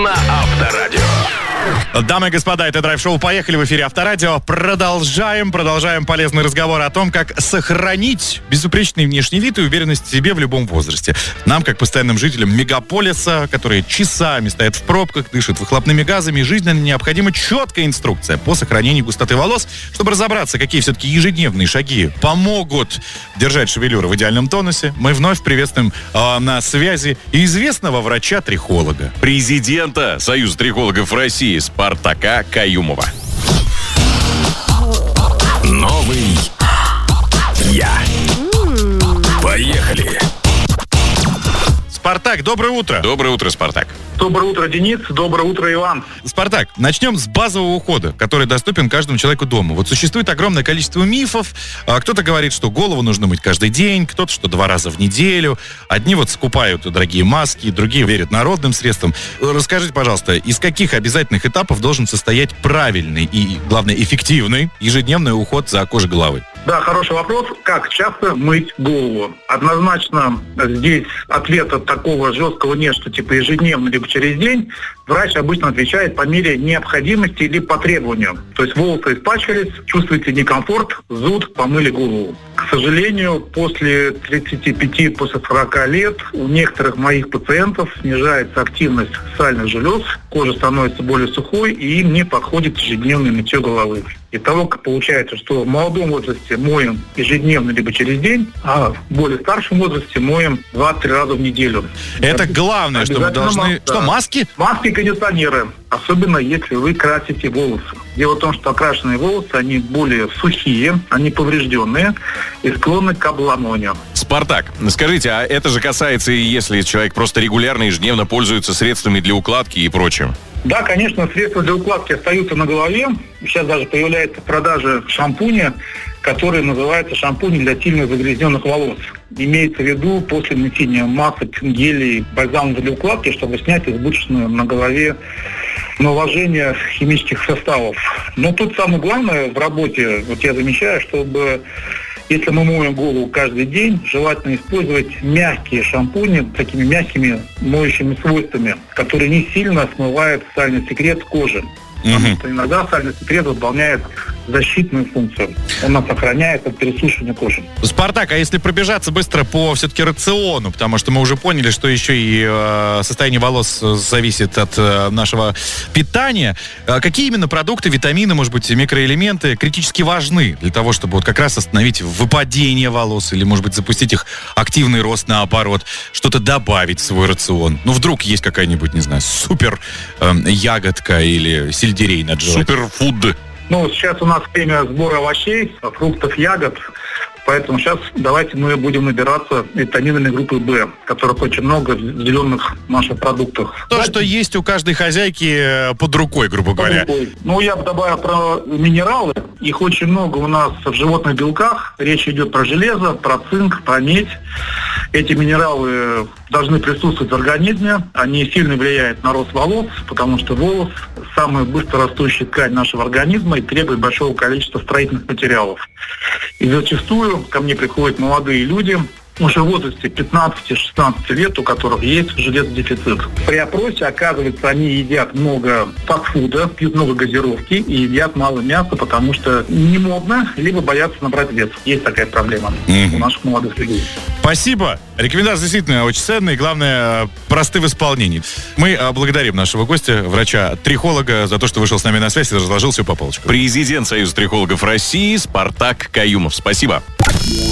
на Авторадио. Дамы и господа, это драйв-шоу «Поехали» в эфире Авторадио. Продолжаем полезный разговор о том, как сохранить безупречный внешний вид и уверенность в себе в любом возрасте. Нам, как постоянным жителям мегаполиса, которые часами стоят в пробках, дышат выхлопными газами, жизненно необходима четкая инструкция по сохранению густоты волос, чтобы разобраться, какие все-таки ежедневные шаги помогут держать шевелюру в идеальном тонусе. Мы вновь приветствуем на связи известного врача-трихолога, Президента Союза трихологов России Спартака Каюмова. Новый я. Поехали. Спартак, доброе утро. Доброе утро, Спартак. Доброе утро, Денис. Доброе утро, Иван. Спартак, начнем с базового ухода, который доступен каждому человеку дома. Вот существует огромное количество мифов. Кто-то говорит, что голову нужно мыть каждый день, кто-то, что 2 раза в неделю. Одни вот скупают дорогие маски, другие верят народным средствам. Расскажите, пожалуйста, из каких обязательных этапов должен состоять правильный и, главное, эффективный ежедневный уход за кожей головы? Да, хороший вопрос. Как часто мыть голову? Однозначно здесь ответа такого жесткого нет, что типа ежедневно, либо через день. Врач обычно отвечает по мере необходимости или по требованию. То есть волосы испачкались, чувствуете некомфорт, зуд, помыли голову. К сожалению, после 35, после 40 лет у некоторых моих пациентов снижается активность сальных желез, кожа становится более сухой, и им не подходит ежедневное мытье головы. Итого получается, что в молодом возрасте моем ежедневно либо через день, а в более старшем возрасте моем 2-3 раза в неделю. Это главное, что мы должны... Что, маски? Маски и кондиционеры, особенно если вы красите волосы. Дело в том, что окрашенные волосы, они более сухие, они поврежденные и склонны к обламыванию. Спартак, скажите, а это же касается и если человек просто регулярно ежедневно пользуется средствами для укладки и прочим? Да, конечно, средства для укладки остаются на голове. Сейчас даже появляется в продаже шампуни, который называется шампунь для сильно загрязненных волос. Имеется в виду после нанесения масок, гелей, бальзамов для укладки, чтобы снять избыточное на голове наложение химических составов. Но тут самое главное в работе, вот я замечаю, чтобы... Если мы моем голову каждый день, желательно использовать мягкие шампуни с такими мягкими моющими свойствами, которые не сильно смывают сальный секрет кожи. Потому что иногда сальный секрет выполняет защитную функцию. Он нас охраняет от пересушивания кожи. Спартак, а если пробежаться быстро по все-таки рациону, потому что мы уже поняли, что еще и состояние волос зависит от нашего питания, какие именно продукты, витамины, может быть, микроэлементы критически важны для того, чтобы вот как раз остановить выпадение волос или, может быть, запустить их активный рост наоборот, что-то добавить в свой рацион? Ну, вдруг есть какая-нибудь, не знаю, супер ягодка или сельдерей надо жевать. Суперфуд. Ну, сейчас у нас время сбора овощей, фруктов, ягод. Поэтому сейчас давайте мы будем набираться витаминами группы В, которых очень много в зеленых наших продуктах. То, что есть у каждой хозяйки под рукой, грубо говоря. Ну, я бы добавил про минералы. Их очень много у нас в животных белках. Речь идет про железо, про цинк, про медь. Эти минералы должны присутствовать в организме. Они сильно влияют на рост волос, потому что волос – самая быстро растущая ткань нашего организма и требует большого количества строительных материалов. И зачастую ко мне приходят молодые люди, уже в возрасте 15-16 лет, у которых есть железодефицит. При опросе, оказывается, они едят много фастфуда, пьют много газировки и едят мало мяса, потому что не модно, либо боятся набрать вес. Есть такая проблема у наших молодых людей. Спасибо. Рекомендации действительно очень ценные, главное, просты в исполнении. Мы благодарим нашего гостя, врача-трихолога, за то, что вышел с нами на связь и разложил все по полочкам. Президент Союза трихологов России Спартак Каюмов. Спасибо.